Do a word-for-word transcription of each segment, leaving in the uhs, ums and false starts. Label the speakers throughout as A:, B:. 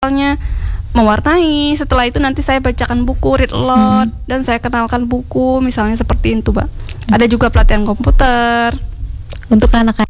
A: misalnya mewarnai, setelah itu nanti saya bacakan buku, read a lot, hmm. dan saya kenalkan buku, misalnya seperti itu, Mbak. Hmm. Ada juga pelatihan komputer
B: untuk anak-anak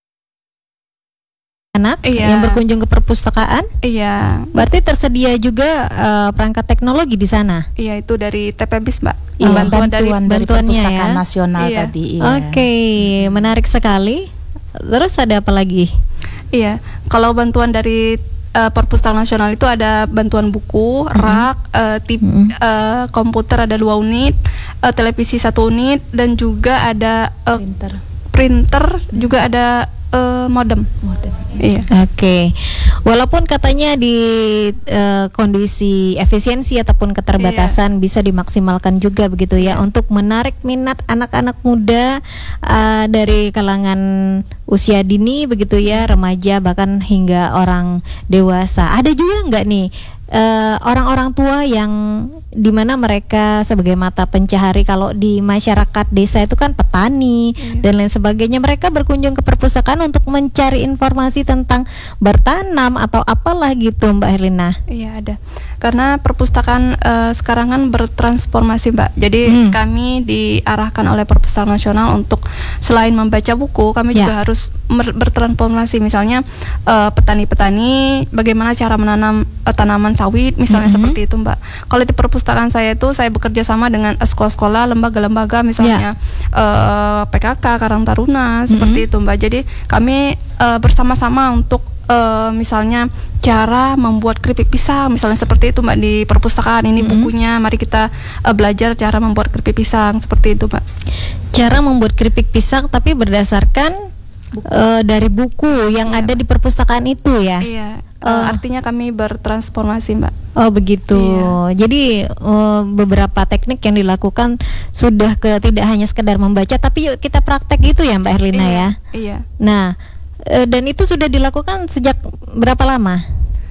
B: anak
A: iya.
B: yang berkunjung ke perpustakaan.
A: Iya.
B: Berarti tersedia juga uh, perangkat teknologi di sana.
A: Iya, itu dari T P B I S, Mbak.
C: Iya,
A: bantuan,
C: bantuan
A: dari
C: dari Perpustakaan
B: ya?
C: Nasional
A: iya.
C: tadi. Iya.
B: Oke, okay, menarik sekali. Terus ada apa lagi?
A: Iya, kalau bantuan dari uh, Perpustakaan Nasional itu ada bantuan buku, mm-hmm. rak, uh, tip, mm-hmm. uh, komputer ada dua unit, uh, televisi satu unit, dan juga ada uh,
C: printer,
A: printer juga ada uh, modem.
C: Modem.
B: Iya. Oke, okay. Walaupun katanya di uh, kondisi efisiensi ataupun keterbatasan iya. bisa dimaksimalkan juga begitu ya, untuk menarik minat anak-anak muda uh, dari kalangan usia dini begitu ya, remaja bahkan hingga orang dewasa. Ada juga nggak nih uh, orang-orang tua yang dimana mereka sebagai mata pencahari, kalau di masyarakat desa itu kan petani iya. dan lain sebagainya, mereka berkunjung ke perpustakaan untuk mencari informasi tentang bertanam atau apalah gitu, Mbak Herlina?
A: Iya, ada. Karena perpustakaan uh, sekarang kan bertransformasi, Mbak. Jadi hmm. kami diarahkan oleh Perpustakaan Nasional untuk selain membaca buku, kami ya. juga harus bertransformasi. Misalnya uh, petani-petani, bagaimana cara menanam uh, tanaman sawit, misalnya hmm. seperti itu, Mbak. Kalau di perpustakaan saya itu saya bekerja sama dengan sekolah-sekolah, lembaga-lembaga, misalnya ya. uh, P K K, Karang Taruna, seperti hmm. itu, Mbak. Jadi kami uh, bersama-sama untuk uh, misalnya cara membuat keripik pisang, misalnya seperti itu, Mbak, di perpustakaan ini mm-hmm. bukunya. Mari kita uh, belajar cara membuat keripik pisang, seperti itu, Mbak.
B: Cara membuat keripik pisang tapi berdasarkan buku. Uh, dari buku yang iya. ada di perpustakaan itu ya.
A: Iya. Uh, uh. Artinya kami bertransformasi, Mbak.
B: Oh begitu. Iya. Jadi uh, beberapa teknik yang dilakukan sudah ke tidak hanya sekedar membaca, tapi yuk kita praktek itu ya, Mbak Herlina
A: iya.
B: ya.
A: Iya.
B: Nah. Dan itu sudah dilakukan sejak berapa lama?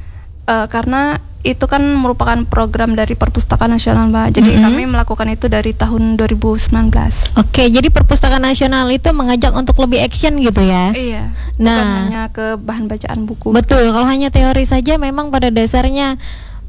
A: Uh, karena itu kan merupakan program dari Perpustakaan Nasional, Mbak. Jadi mm-hmm. kami melakukan itu dari tahun dua ribu sembilan belas.
B: Oke, jadi Perpustakaan Nasional itu mengajak untuk lebih action gitu ya?
A: Iya.
B: Nah,
A: bukan hanya ke bahan bacaan buku.
B: Betul. Kalau hanya teori saja, memang pada dasarnya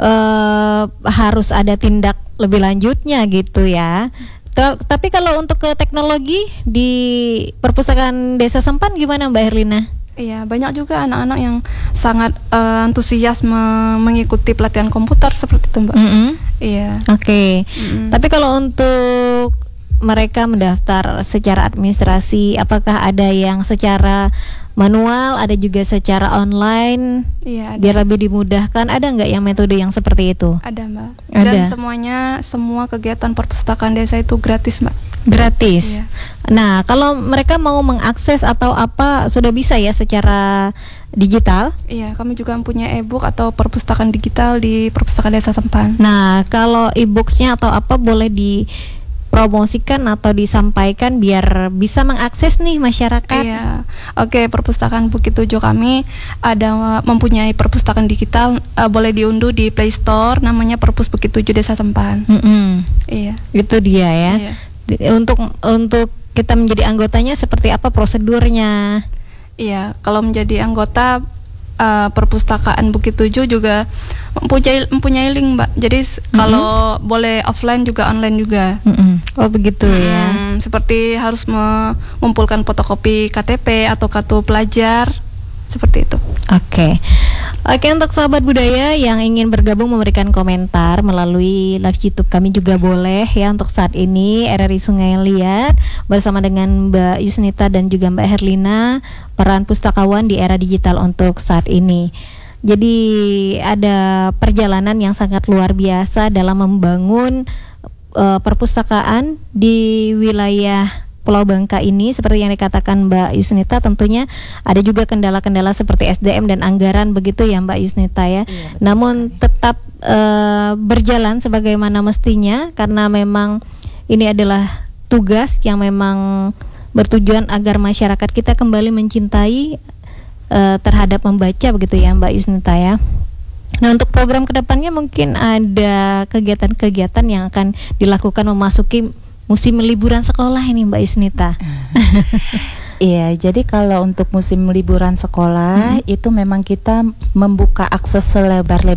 B: uh, harus ada tindak lebih lanjutnya gitu ya. Tapi kalau untuk ke teknologi di Perpustakaan Desa Sempan gimana, Mbak Herlina?
A: Iya, banyak juga anak-anak yang sangat uh, antusias me- mengikuti pelatihan komputer seperti itu, Mbak.
B: Mm-hmm.
A: Iya.
B: Oke. Okay.
A: Mm-hmm.
B: Tapi kalau untuk mereka mendaftar secara administrasi, apakah ada yang secara manual, ada juga secara online?
A: Iya, ada.
B: Biar lebih dimudahkan, ada nggak yang metode yang seperti itu?
A: Ada, Mbak.
B: Ada.
A: Dan semuanya, semua kegiatan perpustakaan desa itu gratis, Mbak.
B: Gratis.
A: Iya.
B: Nah, kalau mereka mau mengakses atau apa, sudah bisa ya secara digital?
A: Iya, kami juga mempunyai e-book atau perpustakaan digital di Perpustakaan Desa Sempan.
B: Nah, kalau e-booksnya atau apa boleh dipromosikan atau disampaikan biar bisa mengakses nih masyarakat?
A: Iya, oke. Perpustakaan Bukit Tujuh kami ada mempunyai perpustakaan digital, uh, boleh diunduh di Play Store, namanya Perpus Bukit Tujuh Desa Sempan.
B: Mm-hmm.
A: Iya.
B: Itu dia ya.
A: Iya.
B: Untuk untuk kita menjadi anggotanya seperti apa prosedurnya?
A: Iya, kalau menjadi anggota uh, perpustakaan Bukit Tujuh juga mempunyai mempunyai link, Mbak. Jadi mm-hmm. kalau boleh offline juga online juga.
B: Mm-hmm. Oh begitu hmm, ya.
A: Seperti harus mengumpulkan fotokopi K T P atau kartu pelajar, seperti itu.
B: Oke. Okay. Oke, untuk sahabat budaya yang ingin bergabung memberikan komentar melalui live YouTube kami juga boleh ya. Untuk saat ini R R I Sungai Liat bersama dengan Mbak Yusnita dan juga Mbak Herlina, peran pustakawan di era digital untuk saat ini. Jadi ada perjalanan yang sangat luar biasa dalam membangun uh, perpustakaan di wilayah Pulau Bangka ini. Seperti yang dikatakan Mbak Yusnita, tentunya ada juga kendala-kendala seperti S D M dan anggaran begitu ya, Mbak Yusnita ya. Iya, namun sekali. Tetap uh, berjalan sebagaimana mestinya, karena memang ini adalah tugas yang memang bertujuan agar masyarakat kita kembali mencintai uh, terhadap membaca begitu ya, Mbak Yusnita ya. Nah, untuk program kedepannya mungkin ada kegiatan-kegiatan yang akan dilakukan memasuki musim liburan sekolah ini, Mbak Yusnita.
C: Iya, jadi kalau untuk musim liburan sekolah hmm. itu memang kita membuka akses selebar-lebar